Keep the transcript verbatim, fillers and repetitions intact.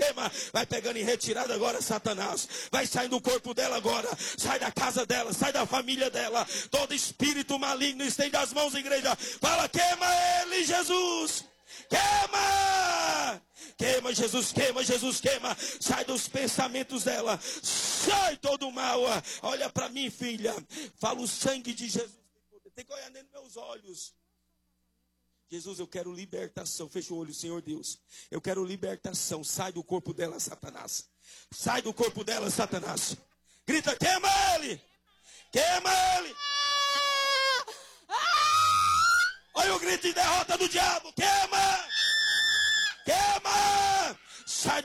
queima. Vai pegando em retirada agora, Satanás. Vai sair do corpo dela agora. Sai da casa dela, sai da família dela. Todo espírito maligno, estende as mãos, igreja. Fala, queima ele, Jesus. Queima! Queima, Jesus, queima, Jesus, queima. Sai dos pensamentos dela. Sai todo o mal. Olha para mim, filha. Fala o sangue de Jesus. Tem que olhar dentro dos meus olhos. Jesus, eu quero libertação. Fecha o olho, Senhor Deus. Eu quero libertação. Sai do corpo dela, Satanás. Sai do corpo dela, Satanás. Grita, queima ele. Queima ele. Olha o grito de derrota do diabo. Queima. Queima.